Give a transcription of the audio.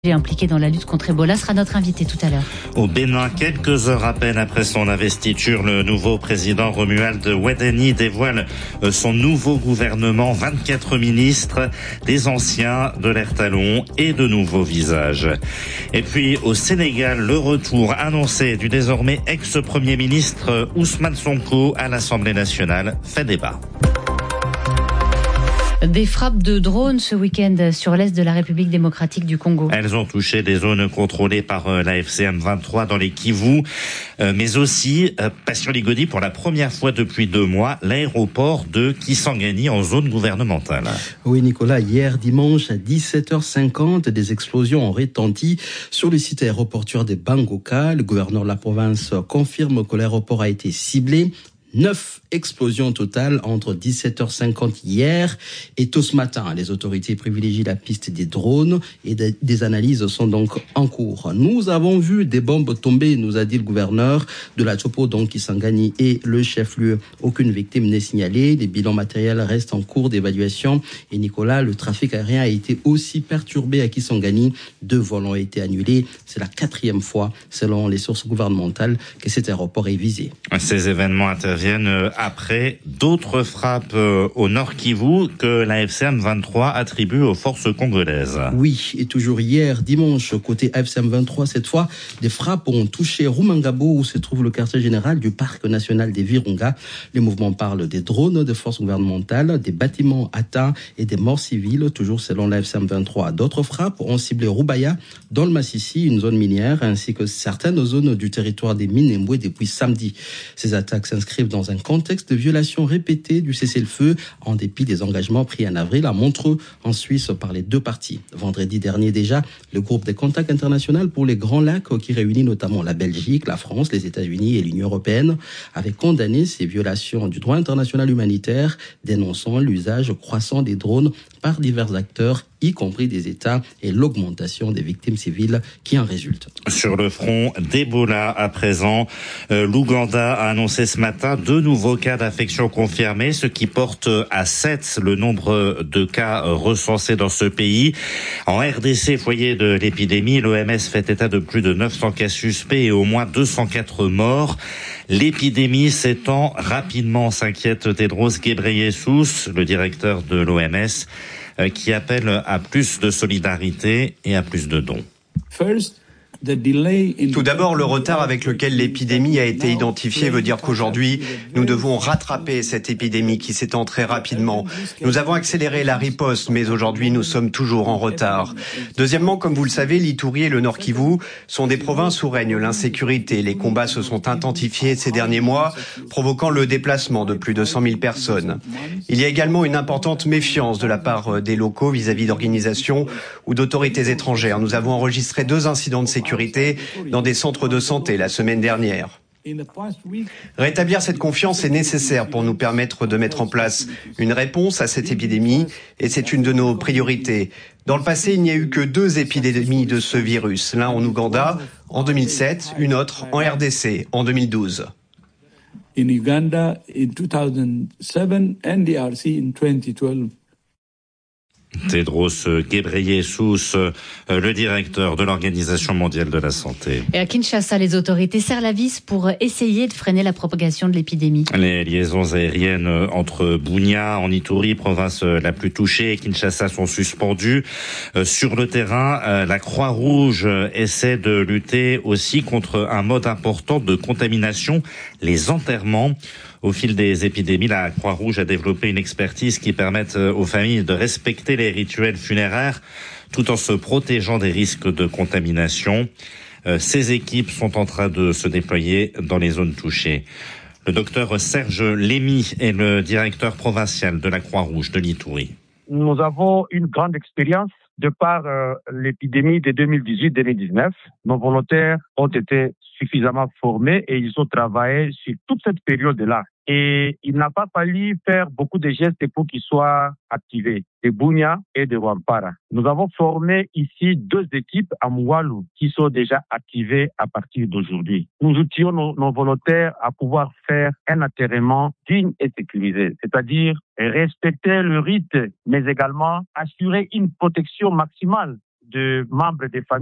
Impliqué dans la lutte contre Ebola sera notre invité tout à l'heure. Au Bénin, quelques heures à peine après son investiture, le nouveau président Romuald Wadani dévoile son nouveau gouvernement, 24 ministres, des anciens, de l'air talon et de nouveaux visages. Et puis au Sénégal, le retour annoncé du désormais ex-premier ministre Ousmane Sonko à l'Assemblée nationale fait débat. Des frappes de drones ce week-end sur l'est de la République démocratique du Congo. Elles ont touché des zones contrôlées par la FCM 23 dans les Kivu, mais aussi, Passion Ligodi, pour la première fois depuis 2 mois, l'aéroport de Kisangani en zone gouvernementale. Oui, Nicolas, hier dimanche à 17h50, des explosions ont retenti sur le site aéroportuaire de Bangoka. Le gouverneur de la province confirme que l'aéroport a été ciblé. 9 explosions totales entre 17h50 hier et tôt ce matin. Les autorités privilégient la piste des drones et des analyses sont donc en cours. Nous avons vu des bombes tomber, nous a dit le gouverneur de la Chopo, donc Kisangani et le chef-lieu. Aucune victime n'est signalée. Les bilans matériels restent en cours d'évaluation. Et Nicolas, le trafic aérien a été aussi perturbé à Kisangani. 2 vols ont été annulés. C'est la 4e fois, selon les sources gouvernementales, que cet aéroport est visé. Ces événements interviennent après d'autres frappes au Nord Kivu que la FCM 23 attribue aux forces congolaises. Oui, et toujours hier, dimanche, côté FCM 23, cette fois, des frappes ont touché Rumangabo, où se trouve le quartier général du parc national des Virunga. Les mouvements parlent des drones des forces gouvernementales, des bâtiments atteints et des morts civiles, toujours selon la FCM 23. D'autres frappes ont ciblé Rubaya, dans le Massissi, une zone minière, ainsi que certaines zones du territoire des Minembwe depuis samedi. Ces attaques s'inscrivent dans un contexte de violation répétée du cessez-le-feu en dépit des engagements pris en avril à Montreux, en Suisse, par les 2 parties. Vendredi dernier déjà, le groupe des contacts internationaux pour les Grands Lacs, qui réunit notamment la Belgique, la France, les États-Unis et l'Union européenne, avait condamné ces violations du droit international humanitaire, dénonçant l'usage croissant des drones par divers acteurs, y compris des États, et l'augmentation des victimes civiles qui en résultent. Sur le front d'Ebola, à présent, l'Ouganda a annoncé ce matin 2 nouveaux cas d'infection confirmés, ce qui porte à 7 le nombre de cas recensés dans ce pays. En RDC, foyer de l'épidémie, l'OMS fait état de plus de 900 cas suspects et au moins 204 morts. L'épidémie s'étend rapidement, s'inquiète Tedros Ghebreyesus, le directeur de l'OMS, qui appelle à plus de solidarité et à plus de dons. Tout d'abord, le retard avec lequel l'épidémie a été identifiée veut dire qu'aujourd'hui, nous devons rattraper cette épidémie qui s'étend très rapidement. Nous avons accéléré la riposte, mais aujourd'hui, nous sommes toujours en retard. Deuxièmement, comme vous le savez, l'Ituri et le Nord Kivu sont des provinces où règne l'insécurité. Les combats se sont intensifiés ces derniers mois, provoquant le déplacement de plus de 100 000 personnes. Il y a également une importante méfiance de la part des locaux vis-à-vis d'organisations ou d'autorités étrangères. Nous avons enregistré 2 incidents de sécurité dans des centres de santé la semaine dernière. Rétablir cette confiance est nécessaire pour nous permettre de mettre en place une réponse à cette épidémie et c'est une de nos priorités. Dans le passé, il n'y a eu que 2 épidémies de ce virus, l'un en Ouganda en 2007, une autre en RDC en 2012. In Uganda in 2007 and DRC in 2012. Tedros Ghebreyesus, le directeur de l'Organisation mondiale de la santé. Et à Kinshasa, les autorités serrent la vis pour essayer de freiner la propagation de l'épidémie. Les liaisons aériennes entre Bunia, en Ituri, province la plus touchée, et Kinshasa sont suspendues. Sur le terrain, la Croix-Rouge essaie de lutter aussi contre un mode important de contamination, les enterrements. Au fil des épidémies, la Croix-Rouge a développé une expertise qui permet aux familles de respecter les rituels funéraires tout en se protégeant des risques de contamination. Ces équipes sont en train de se déployer dans les zones touchées. Le docteur Serge Lémy est le directeur provincial de la Croix-Rouge de l'Ituri. Nous avons une grande expérience de par l'épidémie de 2018-2019. Nos volontaires ont été suffisamment formés et ils ont travaillé sur toute cette période-là. Et il n'a pas fallu faire beaucoup de gestes pour qu'ils soient activés, de Bunia et de Wampara. Nous avons formé ici 2 équipes à Moualou qui sont déjà activées à partir d'aujourd'hui. Nous outillons nos volontaires à pouvoir faire un enterrement digne et sécurisé, c'est-à-dire respecter le rite, mais également assurer une protection maximale de membres des familles